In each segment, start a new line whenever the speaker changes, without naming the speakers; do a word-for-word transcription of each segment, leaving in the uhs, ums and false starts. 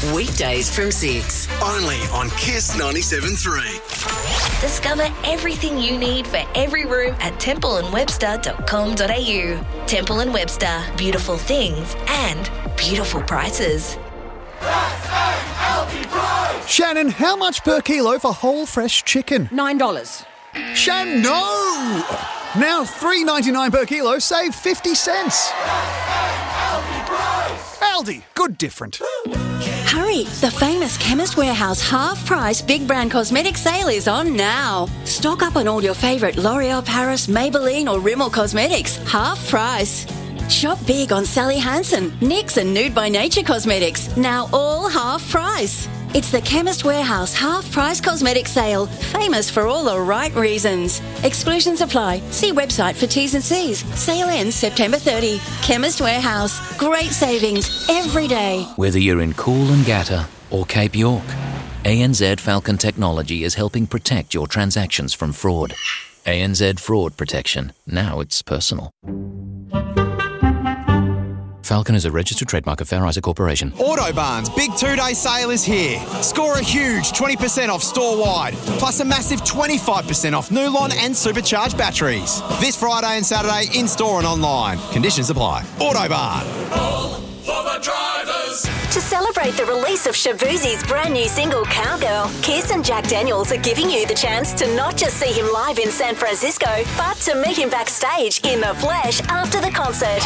Weekdays from six.
Only on Kiss ninety-seven point three.
Discover everything you need for every room at temple and webster dot com dot a u. Temple and Webster. Beautiful things and beautiful prices.
Shannon, how much per kilo for whole fresh chicken?
Nine dollars.
Shannon, no! Now three dollars ninety-nine per kilo, save fifty cents. Aldi, good different.
Hurry, the famous Chemist Warehouse half-price big brand cosmetic sale is on now. Stock up on all your favourite L'Oreal Paris, Maybelline or Rimmel cosmetics, half price. Shop big on Sally Hansen, N Y X and Nude by Nature cosmetics, now all half price. It's the Chemist Warehouse half-price cosmetic sale, famous for all the right reasons. Exclusions apply. See website for T's and C's. Sale ends September thirtieth. Chemist Warehouse. Great savings every day.
Whether you're in Coolangatta or Cape York, A N Z Falcon Technology is helping protect your transactions from fraud. A N Z Fraud Protection. Now it's personal. Falcon is a registered trademark of Fair Isaac Corporation.
Autobarn's big two-day sale is here. Score a huge twenty percent off store-wide, plus a massive twenty-five percent off Nulon and supercharged batteries. This Friday and Saturday in-store and online. Conditions apply. Autobarn.
All for the drivers.
To celebrate the release of Shaboozey's brand new single, Cowgirl, Kiss and Jack Daniels are giving you the chance to not just see him live in San Francisco, but to meet him backstage in the flesh after the concert.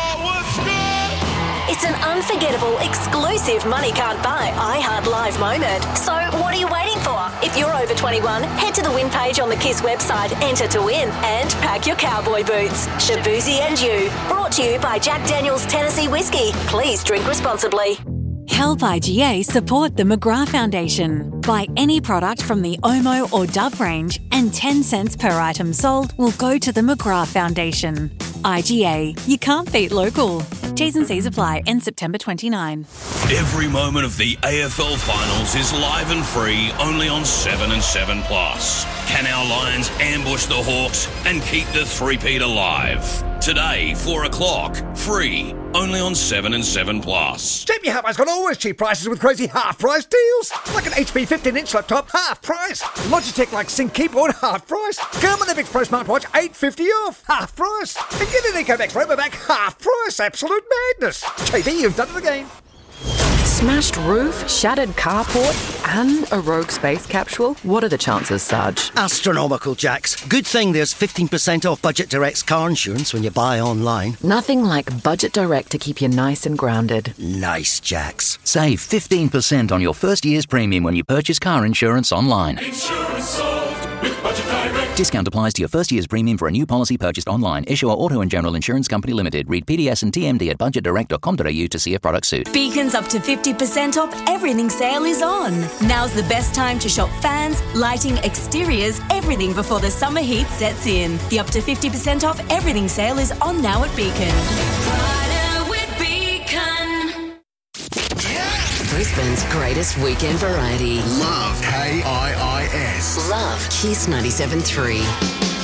It's an unforgettable, exclusive money can't buy iHeart Live moment. So what are you waiting for? If you're over twenty-one, head to the win page on the Kiss website, enter to win, and pack your cowboy boots. Shaboozey and you. Brought to you by Jack Daniels Tennessee Whiskey. Please drink responsibly.
Help I G A support the McGrath Foundation. Buy any product from the Omo or Dove range and ten cents per item sold will go to the McGrath Foundation. I G A, you can't beat local. T's and C's apply, end September twenty-ninth.
Every moment of the A F L Finals is live and free only on seven and seven plus. Can our Lions ambush the Hawks and keep the three-peat alive? Today, four o'clock, free, only on seven and seven plus.
J B Hi-Fi's got always cheap prices with crazy half-price deals. Like an H P fifteen inch laptop, half price. Logitech like Sync keyboard, half price. Thermodynamics Pro smartwatch, eight dollars fifty off, half price. And get an Ecomax Robovac, half price. Absolute madness. J B, you've done it again.
Smashed roof, shattered carport, and a rogue space capsule? What are the chances, Sarge?
Astronomical, Jax. Good thing there's fifteen percent off Budget Direct's car insurance when you buy online.
Nothing like Budget Direct to keep you nice and grounded.
Nice, Jax.
Save fifteen percent on your first year's premium when you purchase car insurance online.
Insurance solved with Budget Direct.
Discount applies to your first year's premium for a new policy purchased online. Issuer Auto and General Insurance Company Limited. Read P D S and T M D at budget direct dot com dot a u to see if product suit.
Beacon's up to fifty percent off everything sale is on. Now's the best time to shop fans, lighting, exteriors, everything before the summer heat sets in. The up to fifty percent off everything sale is on now at Beacon.
Rider with Beacon. Brisbane's greatest weekend variety.
Love K I I S.
Love Kiss ninety-seven point three.